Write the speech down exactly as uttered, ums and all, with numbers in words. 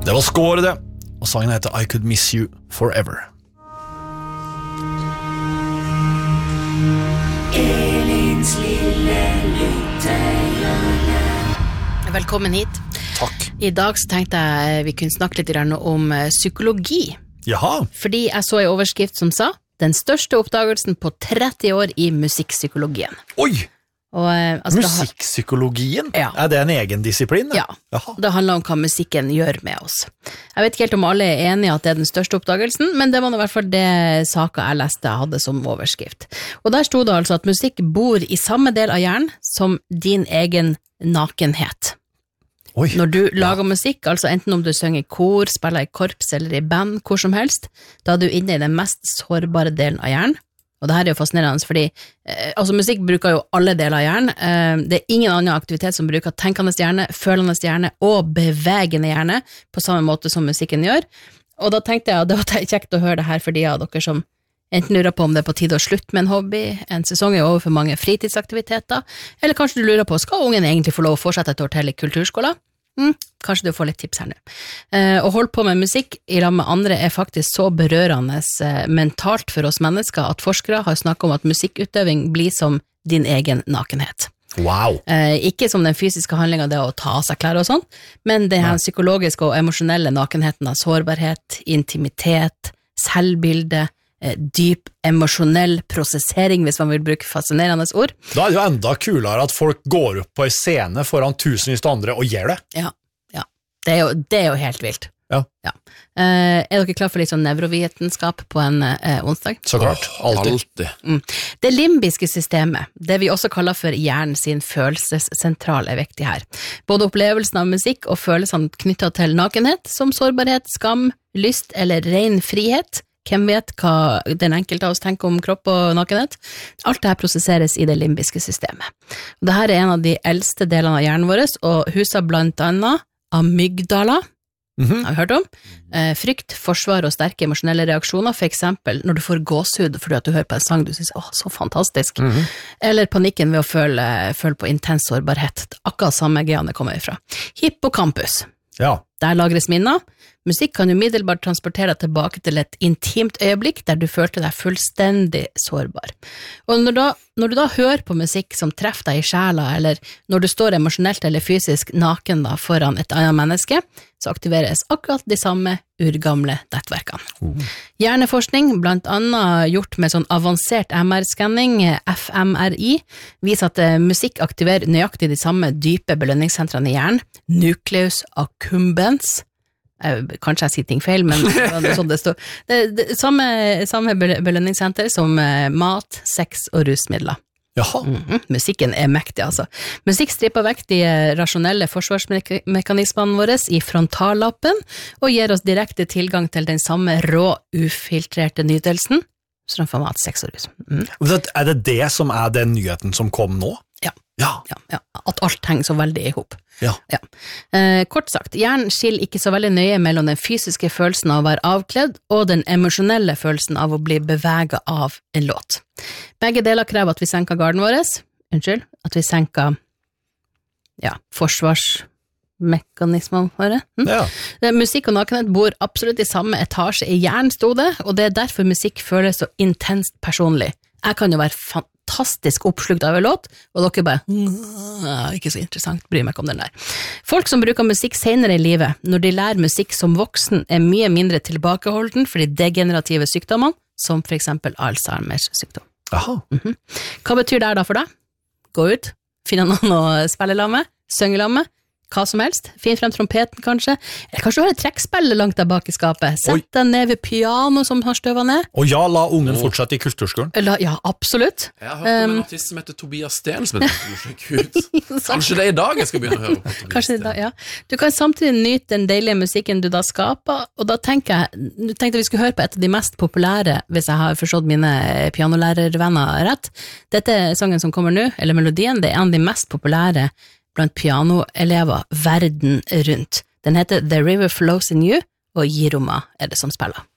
Det var Score det, og sangen heter I Could Miss You Forever. Elins lille lyttehjørne. Velkommen hit. Takk. I dag så tenkte jeg vi kunne snakke litt om psykologi. Jaha. Fordi jeg så en overskrift som sa den største oppdagelsen på tretti år i musikkpsykologien. Oi! Og, altså, Musikkpsykologien? Ja. Er det en egen disiplin? Ja, Jaha. Det handler om hva musikken gjør med oss. Jeg vet ikke helt om alle er enige at det er den største oppdagelsen, men det var i hvert fall det saker jeg leste hadde som overskrift. Og der stod det altså at musikk bor i samme del av hjernen som din egen nakenhet. Oi. Når du lager musikk, altså enten om du synger i kor, spiller i korps eller i band, hvor som helst, da er du inne i den mest sårbare delen av hjernen. Og det her er jo fascinerende, fordi eh, altså musikk bruker jo alle deler av hjernen. Eh, det er ingen annen aktivitet som bruker tenkende hjerne, følende hjerne og bevegende hjerne på samme måte som musikken gjør. Og da tenkte jeg at det var kjekt å høre det her for de av dere som enten lurer på om det er på tide å slutte med en hobby, en sesong er over for mange fritidsaktiviteter, eller kanskje du lurer på, skal ungen egentlig få lov å fortsette et år til i kulturskolen? Mm, kanskje du får litt tips her nå. Eh, å holde på med musikk i lag med andre er faktisk så berørende eh, mentalt for oss mennesker at forskere har snakket om at musikkutøving blir som din egen nakenhet. Wow. Eh, ikke som den fysiske handlingen det å ta av seg klær og sånn, men det her psykologiske og emosjonelle nakenheten av sårbarhet, intimitet, selvbilde, eh, dyp emosjonell prosessering, hvis man vil bruke fascinerende ord. Da er det jo enda kulere at folk går opp på en scene foran tusenvis av andre og gjør det. Ja, ja. Det er jo, det er jo helt vilt. Ja. Ja. Eh, er dere klar for litt sånn nevrovitenskap på en eh, onsdag? Så klart, alltid. Alltid. Mm. Det limbiske systemet, det vi også kaller for hjernen sin følelsessentral, er viktig her. Både opplevelsen av musikk og følelsene knyttet til nakenhet, som sårbarhet, skam, lyst eller ren frihet. Hvem vet hva den enkelte av oss tenker om kropp og nakenhet? Alt dette prosesseres i det limbiske systemet. Dette er en av de eldste delene av hjernen vår, og huser blant annet amygdala, Mm-hmm. har vi hørt om? Eh, frykt, forsvar og sterke emosjonelle reaksjoner, for eksempel når du får gåshud fordi at du hører på en sang du synes, åh, så fantastisk. Mm-hmm. Eller panikken ved å føle, føle på intens sårbarhet. Akkurat samme geane kommer ifra. Hippocampus. Ja. Der lagres minner. Musikk kan umiddelbart transportere deg tilbake til et intimt øyeblikk der du følte deg fullstendig sårbar. Og når, da, når du da hører på musikk som treffer deg i sjela, eller når du står emosjonelt eller fysisk naken da, foran et annet menneske, så aktiveres akkurat de samme urgamle nettverkene. Uh. Hjerneforskning, blant annet gjort med sånn avansert M R-skanning, F M R I, viser at uh, musikk aktiverer nøyaktig de samme dype belønningssentrene i hjernen, nucleus accumbens. Kanskje jeg sier ting feil, men det er sånn det står. Det er samme, samme belønningssenter som mat, sex og rusmidler. Jaha. Mm-hmm. Musikken er mektig, altså. Musikk stripper vekk de rasjonelle forsvarsmekanismene våre i frontallappen, og gir oss direkte tilgang til den samme rå, ufiltrerte nytelsen, som for mat, sex og rus. Mm. Er det det som er den nyheten som kom nå? Ja. Ja. Ja, ja. At alt henger så veldig ihop. Ja. Ja. Eh, kort sagt, hjernen skiller ikke så veldig nøye mellom den fysiske følelsen av å være avkledd og den emosjonelle følelsen av å bli beveget av en låt. Begge deler krever at vi senker garden vår, unnskyld, at vi senker ja, forsvarsmekanismene våre. Hm? Ja. Musikk og nakenhet bor absolutt i samme etasje i hjernen, stod det, og det er derfor musikk føles så intenst personlig. Jeg kan jo være fantastisk oppslukt av en låt, og dere bare, ikke så interessant, bryr meg ikke om den der. Folk som bruker musikk senere i livet, når de lærer musikk som voksen, er mye mindre tilbakeholden for de degenerative sykdommene, som for eksempel Alzheimers sykdom. Aha. Mm-hmm. Hva betyr det da for deg? Gå ut, finne noen å spille la med, synge la med, hva som helst, finn frem trompeten kanskje, eller kanskje du har et trekkspiller langt der bak i skapet, sett deg ned ved piano som har støvet ned. Og ja, la ungen fortsette i kulturskolen. La, ja, absolutt. Jeg har hørt om en artist som heter Tobias Sten, som heter Sjekk ut. Kanskje det er i dag jeg skal begynne å høre på Tobias Sten. Da, ja. Du kan samtidig nyte den deilige musikken du da skaper, og da tenker jeg, du tenkte vi skulle høre på et av de mest populære, hvis jeg har forstått mine pianolærervenner rett. Dette er sangen som kommer nå, eller melodien, det er en av de mest populære blant pianoelever verden rundt. Den heter The River Flows in You, og Jiroma er det som spiller.